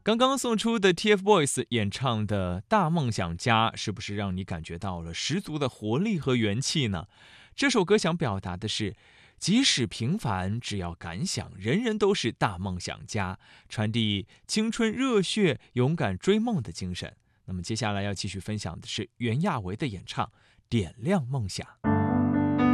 刚刚送出的 TFBOYS 演唱的《大梦想家》，是不是让你感觉到了十足的活力和元气呢？这首歌想表达的是，即使平凡，只要敢想，人人都是大梦想家，传递青春热血、勇敢追梦的精神。那么接下来要继续分享的是袁娅维的演唱《点亮梦想》。